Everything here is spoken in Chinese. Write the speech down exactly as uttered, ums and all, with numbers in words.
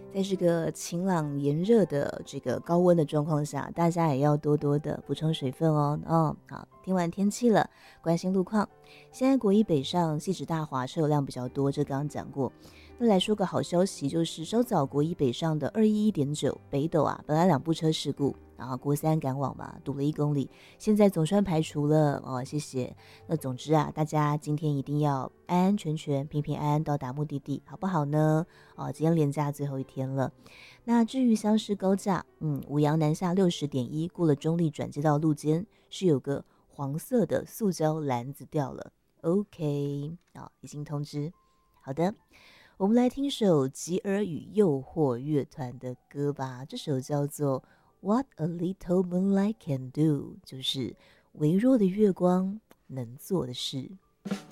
在这个晴朗炎热的这个高温的状况下，大家也要多多的补充水分哦。哦，好，听完天气了，关心路况。现在国一北上汐止大华车流量比较多，这刚刚讲过。那来说个好消息，就是稍早国一北上的二一一点九北斗啊，本来两部车事故，然后国三赶往嘛，堵了一公里，现在总算排除了哦，谢谢。那总之啊，大家今天一定要安安全全、平平安安到达目的地，好不好呢？哦，今天连假最后一天了。那至于像是高架，嗯，五羊南下六十点一，过了中立转接到路肩，是有个黄色的塑胶篮子掉了。OK， 啊、哦，已经通知。好的。我们来听首吉尔与诱惑乐团的歌吧，这首叫做 What a Little Moonlight Can Do， 就是微弱的月光能做的事。